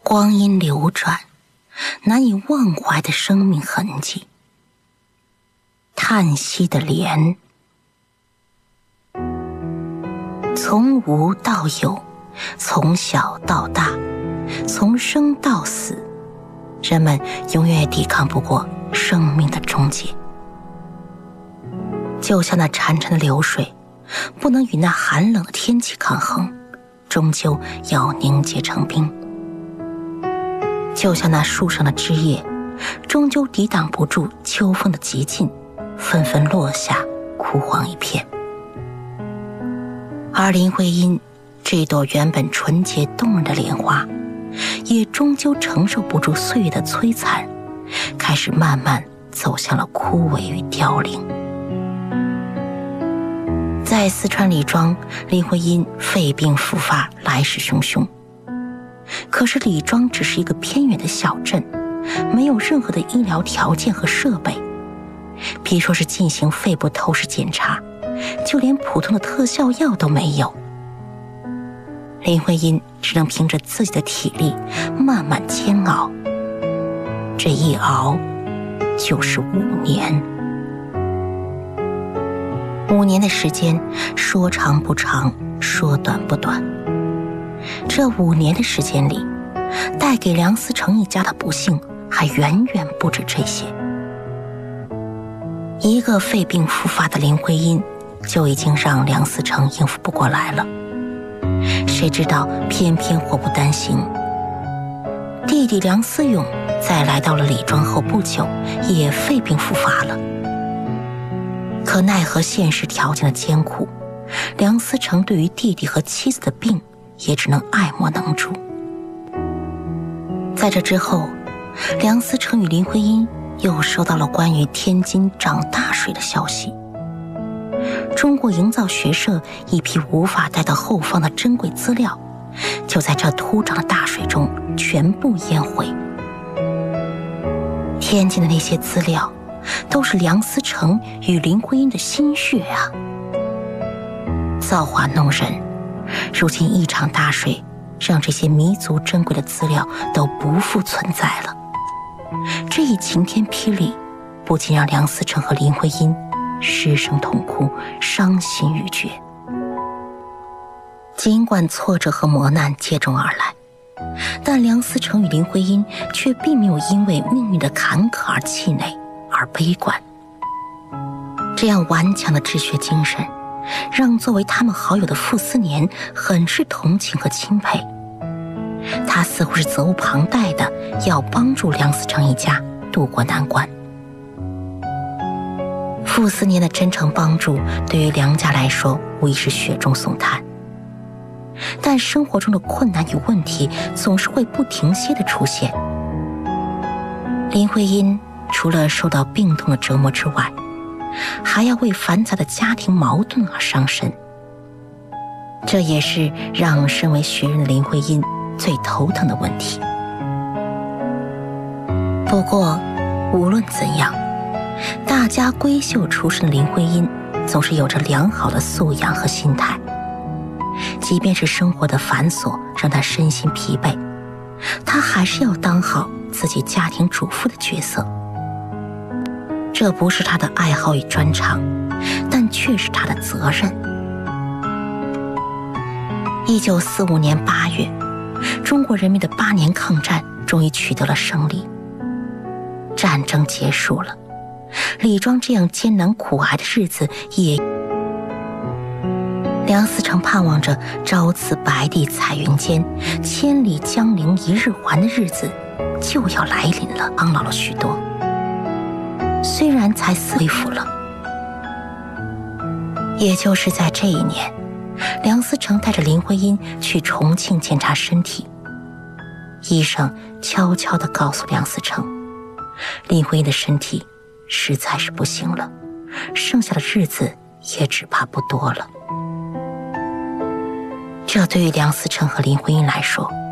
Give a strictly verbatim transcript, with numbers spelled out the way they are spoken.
光阴流转，难以忘怀的生命痕迹。叹息的莲，从无到有，从小到大，从生到死，人们永远也抵抗不过生命的终结。就像那潺潺的流水，不能与那寒冷的天气抗衡，终究要凝结成冰。就像那树上的枝叶，终究抵挡不住秋风的急进，纷纷落下，枯黄一片。而林徽因这朵原本纯洁动人的莲花，也终究承受不住岁月的摧残，开始慢慢走向了枯萎与凋零。在四川李庄，林徽因肺病复发，来势汹汹。可是李庄只是一个偏远的小镇，没有任何的医疗条件和设备，别说是进行肺部透视检查，就连普通的特效药都没有。林徽因只能凭着自己的体力慢慢煎熬，这一熬就是五年。五年的时间，说长不长，说短不短。这五年的时间里，带给梁思成一家的不幸还远远不止这些。一个肺病复发的林徽因，就已经让梁思成应付不过来了。谁知道偏偏祸不单行，弟弟梁思永在来到了李庄后不久，也肺病复发了。可奈何现实条件的艰苦，梁思成对于弟弟和妻子的病也只能爱莫能助。在这之后，梁思成与林徽因又收到了关于天津涨大水的消息。中国营造学社一批无法带到后方的珍贵资料，就在这突涨的大水中全部淹毁。天津的那些资料，都是梁思成与林徽因的心血啊！造化弄人，如今一场大水，让这些弥足珍贵的资料都不复存在了。这一晴天霹雳，不仅让梁思成和林徽因失声痛哭，伤心欲绝。尽管挫折和磨难接踵而来，但梁思成与林徽因却并没有因为命运的坎坷而气馁而悲观。这样顽强的治学精神，让作为他们好友的傅斯年很是同情和钦佩。他似乎是责无旁贷的要帮助梁思成一家渡过难关。傅斯年的真诚帮助对于梁家来说无疑是雪中送炭，但生活中的困难与问题总是会不停歇地出现。林徽因除了受到病痛的折磨之外，还要为繁杂的家庭矛盾而伤身，这也是让身为学人的林徽因最头疼的问题。不过无论怎样，大家闺秀出身的林徽因总是有着良好的素养和心态，即便是生活的繁琐让她身心疲惫，她还是要当好自己家庭主妇的角色。这不是她的爱好与专长，但却是她的责任。一九四五年八月，中国人民的八年抗战终于取得了胜利，战争结束了，李庄这样艰难苦挨的日子也……梁思成盼望着朝辞白帝彩云间，千里江陵一日还的日子就要来临了，苍老了许多。虽然才恢复了，也就是在这一年，梁思成带着林徽因去重庆检查身体。医生悄悄地告诉梁思成，林徽因的身体实在是不行了，剩下的日子也只怕不多了。这对于梁思成和林徽因来说，